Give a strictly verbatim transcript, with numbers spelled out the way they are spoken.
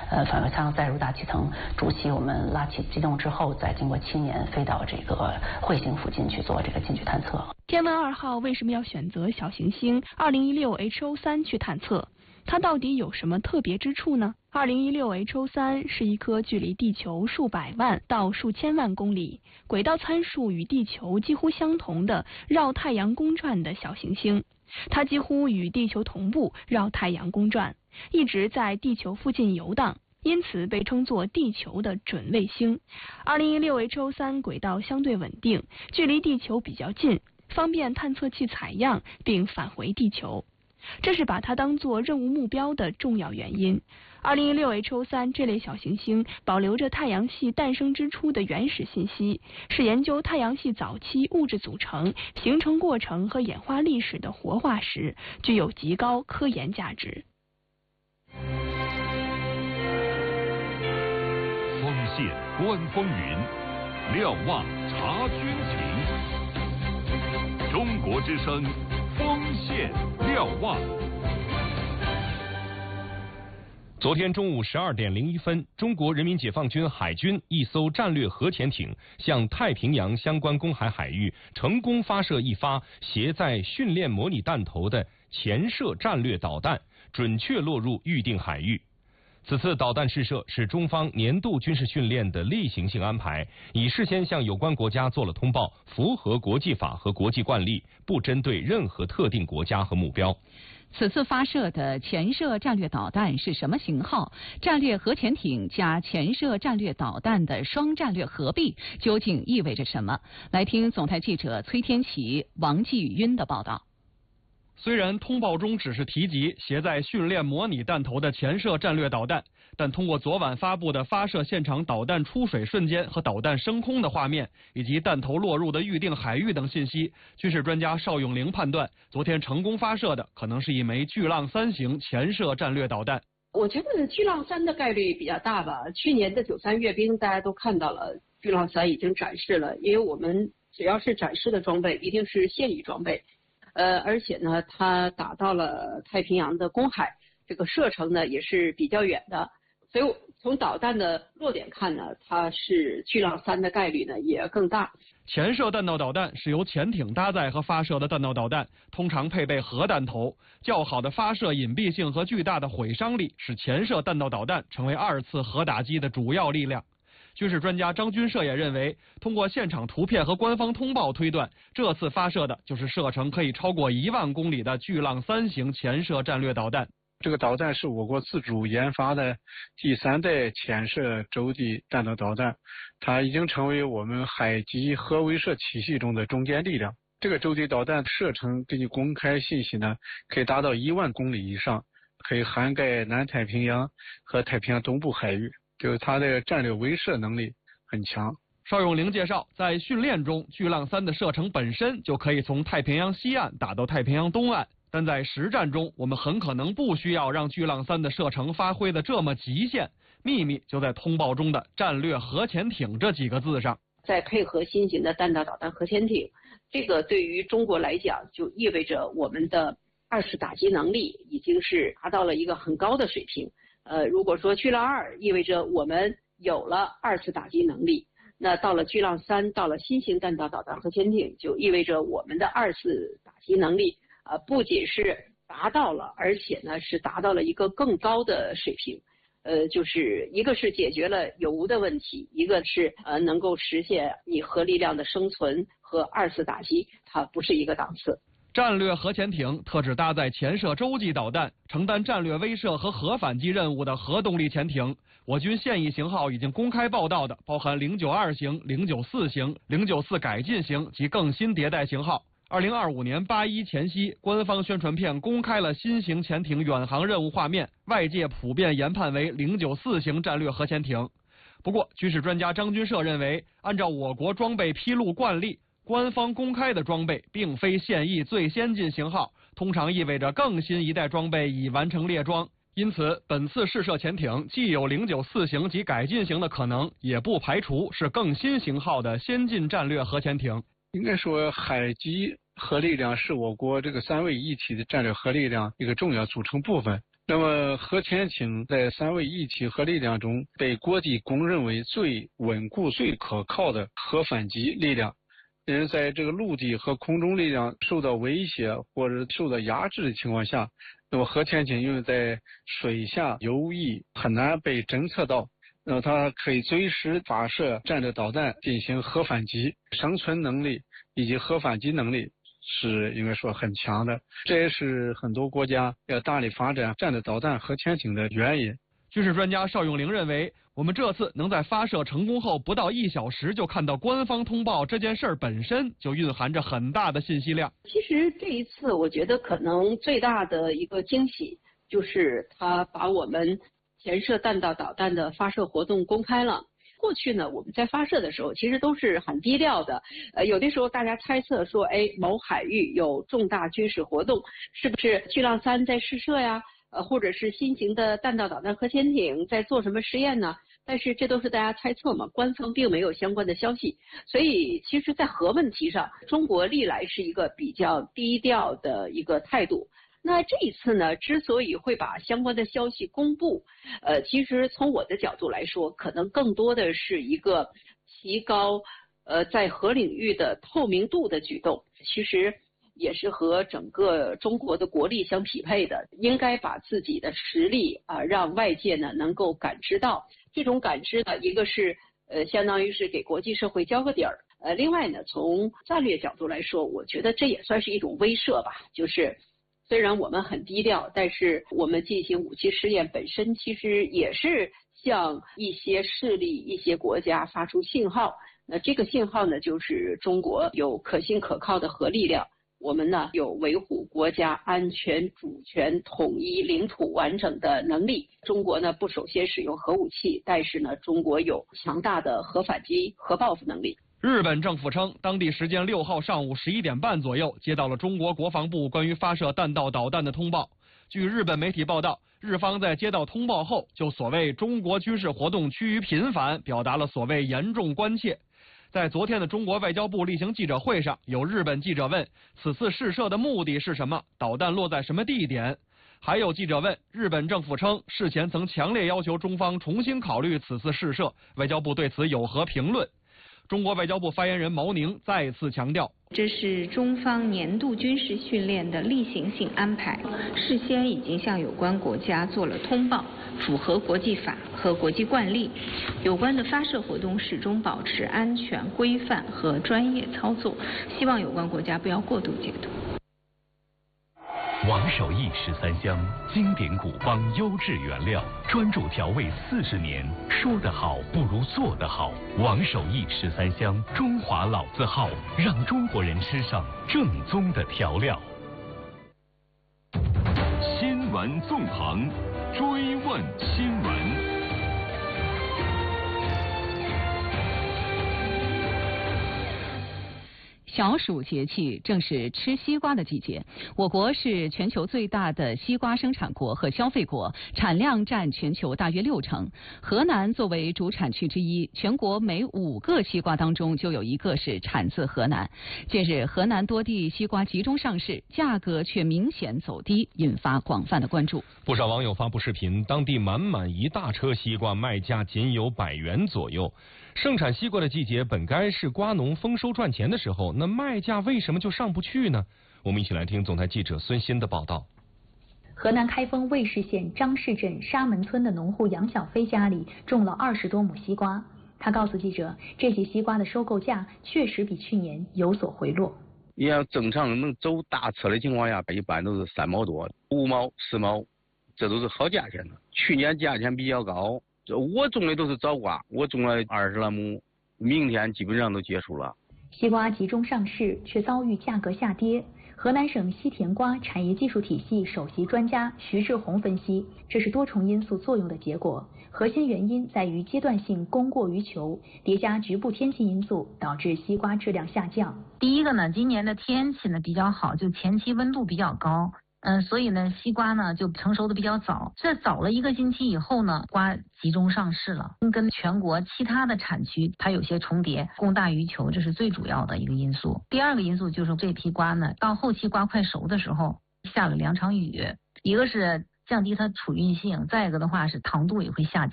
呃反向舱载入大气层，主起我们拉起机动之后，再经过七年飞到这个彗星附近去做这个近距探测。 天问二号为什么要选择小行星二零一六 H O 三去探测？它到底有什么特别之处呢？二零一六 H O 三是一颗距离地球数百万到数千万公里，轨道参数与地球几乎相同的绕太阳公转的小行星。它几乎与地球同步绕太阳公转，一直在地球附近游荡，因此被称作地球的准卫星。二零一六 H O 三轨道相对稳定，距离地球比较近，方便探测器采样并返回地球。这是把它当作任务目标的重要原因。二零一六 H O 三这类小行星保留着太阳系诞生之初的原始信息，是研究太阳系早期物质组成、形成过程和演化历史的活化石，具有极高科研价值。 锋线观风云，瞭望察军情。中国之声，锋线瞭望。 昨天中午十二点零一分，中国人民解放军海军一艘战略核潜艇向太平洋相关公海海域成功发射一发携带训练模拟弹头的潜射战略导弹，准确落入预定海域。此次导弹试射是中方年度军事训练的例行性安排，已事先向有关国家做了通报，符合国际法和国际惯例，不针对任何特定国家和目标。 此次发射的潜射战略导弹是什么型号？战略核潜艇加潜射战略导弹的双战略合璧究竟意味着什么？来听总台记者崔天琪、王继晕的报道。 虽然通报中只是提及携带训练模拟弹头的潜射战略导弹，但通过昨晚发布的发射现场导弹出水瞬间和导弹升空的画面，以及弹头落入的预定海域等信息，军事专家邵永龄判断，昨天成功发射的可能是一枚巨浪三型潜射战略导弹。 我觉得巨浪三的概率比较大吧。去年的九三阅兵大家都看到了，巨浪三已经展示了，因为我们只要是展示的装备，一定是现役装备。呃，而且呢，它打到了太平洋的公海，这个射程呢也是比较远的，所以从导弹的落点看呢，它是巨浪三的概率呢也更大。 潜射弹道导弹是由潜艇搭载和发射的弹道导弹，通常配备核弹头，较好的发射隐蔽性和巨大的毁伤力，使潜射弹道导弹成为二次核打击的主要力量。军事专家张军社也认为，通过现场图片和官方通报推断，这次发射的就是射程可以超过一万公里的巨浪三型潜射战略导弹。 这个导弹是我国自主研发的第三代潜射洲际弹道导弹，它已经成为我们海基核威慑体系中的中坚力量。这个洲际导弹射程根据公开信息呢，可以达到一万公里以上，可以涵盖南太平洋和太平洋东部海域。就是它的战略威慑能力很强。 邵永龄介绍，在训练中，巨浪三的射程本身就可以从太平洋西岸打到太平洋东岸，但在实战中，我们很可能不需要让巨浪三的射程发挥的这么极限。秘密就在通报中的战略核潜艇这几个字上。 再配合新型的弹道导弹核潜艇，这个对于中国来讲，就意味着我们的二次打击能力已经是达到了一个很高的水平。呃，如果说巨浪二意味着我们有了二次打击能力，那到了巨浪三，到了新型弹道导弹核潜艇，就意味着我们的二次打击能力呃不仅是达到了，而且呢是达到了一个更高的水平。呃，就是一个是解决了有无的问题，一个是呃能够实现你核力量的生存和二次打击，它不是一个档次。 战略核潜艇特指搭载潜射洲际导弹、承担战略威慑和核反击任务的核动力潜艇。我军现役型号已经公开报道的，包含零九二型、零九四型、零九四改进型及更新迭代型号。二零二五年八一前夕，官方宣传片公开了新型潜艇远航任务画面，外界普遍研判为零九四型战略核潜艇。不过，军事专家张军社认为，按照我国装备披露惯例，官方公开的装备并非现役最先进型号，通常意味着更新一代装备已完成列装。因此，本次试射潜艇既有零九四型及改进型的可能，也不排除是更新型号的先进战略核潜艇。 应该说，海基核力量是我国这个三位一体的战略核力量一个重要组成部分。 那么核潜艇在三位一体核力量中被国际公认为最稳固、最可靠的核反击力量。因在这个陆地和空中力量受到威胁或者受到压制的情况下，那么核潜艇因为在水下游弋很难被侦测到，那么它可以随时发射战略导弹进行核反击，生存能力以及核反击能力是应该说很强的，这也是很多国家要大力发展战略导弹核潜艇的原因。 军事专家邵永龄认为，我们这次能在发射成功后不到一小时就看到官方通报，这件事儿本身就蕴含着很大的信息量。 其实这一次我觉得可能最大的一个惊喜就是他把我们潜射弹道导弹的发射活动公开了。过去呢，我们在发射的时候其实都是很低调的，呃，有的时候大家猜测说，哎，某海域有重大军事活动，是不是巨浪三在试射呀？呃，或者是新型的弹道导弹核潜艇在做什么实验呢？但是这都是大家猜测嘛，官方并没有相关的消息。所以其实在核问题上，中国历来是一个比较低调的一个态度。那这一次呢，之所以会把相关的消息公布，呃，其实从我的角度来说，可能更多的是一个提高呃在核领域的透明度的举动。其实也是和整个中国的国力相匹配的，应该把自己的实力啊、呃、让外界呢能够感知到。这种感知呢，一个是呃相当于是给国际社会交个底儿，呃，另外呢，从战略角度来说，我觉得这也算是一种威慑吧。就是虽然我们很低调，但是我们进行武器试验本身其实也是向一些势力、一些国家发出信号。那这个信号呢，就是中国有可信可靠的核力量。我们呢有维护国家安全、主权、统一、领土完整的能力。中国呢不首先使用核武器，但是呢中国有强大的核反击、核报复能力。 日本政府称，当地时间六号上午十一点半左右，接到了中国国防部关于发射弹道导弹的通报。据日本媒体报道，日方在接到通报后，就所谓中国军事活动趋于频繁，表达了所谓严重关切。在昨天的中国外交部例行记者会上，有日本记者问此次试射的目的是什么，导弹落在什么地点。还有记者问，日本政府称事前曾强烈要求中方重新考虑此次试射，外交部对此有何评论？中国外交部发言人毛宁再次强调， 这是中方年度军事训练的例行性安排，事先已经向有关国家做了通报，符合国际法和国际惯例。有关的发射活动始终保持安全、规范和专业操作，希望有关国家不要过度解读。 王守义十三香，经典古方优质原料，专注调味四十年，说得好不如做得好。王守义十三香，中华老字号，让中国人吃上正宗的调料。 新闻纵横，追问新闻。 小暑节气正是吃西瓜的季节，我国是全球最大的西瓜生产国和消费国，产量占全球大约六成。河南作为主产区之一，全国每五个西瓜当中就有一个是产自河南。近日，河南多地西瓜集中上市，价格却明显走低，引发广泛的关注。 不少网友发布视频，当地满满一大车西瓜，卖价仅有百元左右。盛产西瓜的季节本该是瓜农丰收赚钱的时候，那卖价为什么就上不去呢？我们一起来听总台记者孙鑫的报道。 河南开封尉氏县张氏镇沙门村的农户杨小飞家里种了二十多亩西瓜，他告诉记者，这些西瓜的收购价确实比去年有所回落。 你要正常能走大车的情况下，一般都是三毛多、五毛、四毛，这都是好价钱的。去年价钱比较高。我种的都是早瓜，我种了二十来亩，明天基本上都结束了。 西瓜集中上市，却遭遇价格下跌。河南省西甜瓜产业技术体系首席专家徐志宏分析，这是多重因素作用的结果，核心原因在于阶段性供过于求，叠加局部天气因素，导致西瓜质量下降。 第一个呢，今年的天气呢比较好，就前期温度比较高。嗯，所以呢，西瓜呢就成熟的比较早。这早了一个星期以后呢，瓜集中上市了，跟全国其他的产区它有些重叠，供大于求，这是最主要的一个因素。第二个因素就是这批瓜呢，到后期瓜快熟的时候下了两场雨，一个是降低它储运性，再一个的话是糖度也会下降。